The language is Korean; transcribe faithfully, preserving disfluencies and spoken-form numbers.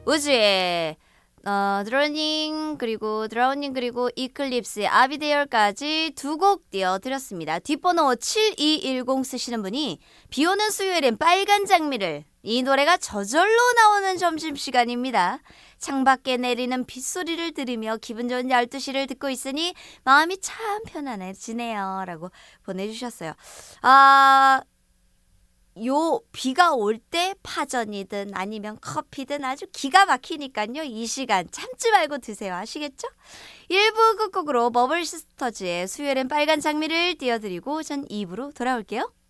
우주의 어, 드로닝 그리고 드라우닝 그리고 이클립스의 아비데열까지 두 곡 띄워드렸습니다. 뒷번호 칠이일공 쓰시는 분이 비오는 수요일엔 빨간 장미를, 이 노래가 저절로 나오는 점심시간입니다. 창밖에 내리는 빗소리를 들으며 기분 좋은 열두 시를 듣고 있으니 마음이 참 편안해지네요 라고 보내주셨어요. 아... 요 비가 올 때 파전이든 아니면 커피든 아주 기가 막히니까요. 이 시간 참지 말고 드세요. 아시겠죠? 일 부 끝곡으로 버블시스터즈의 수요일엔 빨간 장미를 띄워드리고 전 이 부로 돌아올게요.